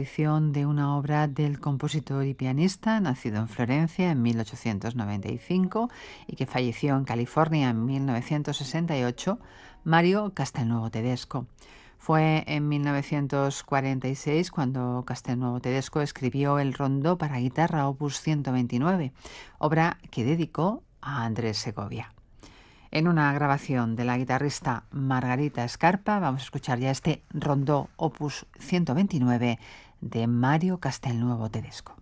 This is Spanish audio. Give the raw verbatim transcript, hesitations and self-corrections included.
audición de una obra del compositor y pianista nacido en Florencia en mil ochocientos noventa y cinco y que falleció en California en mil novecientos sesenta y ocho, Mario Castelnuovo Tedesco. Fue en mil novecientos cuarenta y seis cuando Castelnuovo Tedesco escribió el rondó para guitarra opus ciento veintinueve, obra que dedicó a Andrés Segovia. En una grabación de la guitarrista Margarita Scarpa vamos a escuchar ya este rondó opus ciento veintinueve de Mario Castelnuovo Tedesco.